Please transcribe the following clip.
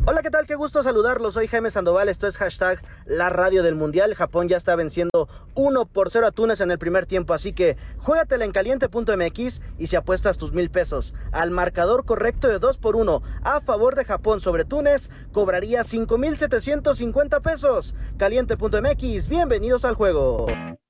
Hola, ¿qué tal? Qué gusto saludarlos. Soy Jaime Sandoval. Esto es hashtag la radio del mundial. Japón ya está venciendo 1-0 a Túnez en el primer tiempo. Así que juégatela en caliente.mx y si apuestas tus 1,000 pesos al marcador correcto de 2-1 a favor de Japón sobre Túnez, cobraría 5,750 pesos. Caliente.mx, bienvenidos al juego.